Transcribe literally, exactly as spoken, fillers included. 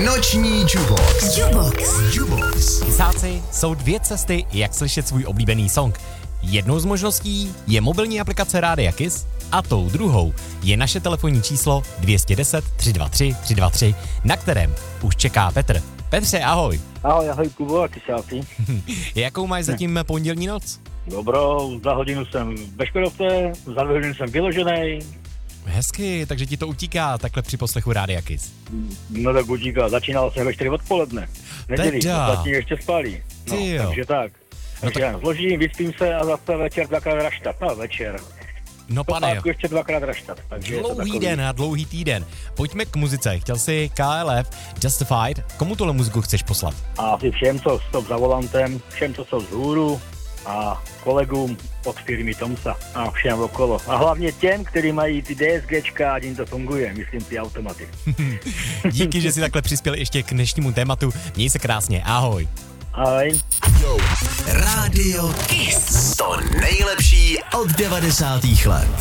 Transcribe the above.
Noční Jubox. Jubox. Jubox. Sáci, jsou dvě cesty, jak slyšet svůj oblíbený song. Jednou z možností je mobilní aplikace Rádia Kiss a tou druhou je naše telefonní číslo dvě stě deset, tři sta dvacet tři, tři sta dvacet tři, na kterém už čeká Petr. Petře, ahoj. Ahoj, ahoj Kubo, a ty sáci. Jakou máš zatím pondělní noc? Dobro, za hodinu jsem ve Škodovce, za dvě hodiny jsem vyložený. Hezky, takže ti to utíká takhle při poslechu Rádia Kiss. No tak utíká, začínal jsem ve čtyři odpoledne. Nedělí, Teda. ostatní ještě spálí. No, Ty jo. takže tak. No Takže tak... zložím, vyspím se a zase večer dvakrát raštat. No večer. No pane jo. ještě dvakrát raštat. Takže je to Dlouhý takový. den a dlouhý týden. Pojďme k muzice. Chtěl jsi K L F, Justified. Komu tuhle muziku chceš poslat? A asi všem, co stop za volantem, všem, co jsou z hůru a kolegům od firmy Tomsa a všem okolo. A hlavně těm, kteří mají ty DSGčka, ať jim to funguje, myslím ty automaty. Díky, že jsi takhle přispěl ještě k dnešnímu tématu. Měj se krásně. Ahoj. Ahoj. Rádio Kiss. To nejlepší od devadesátých let.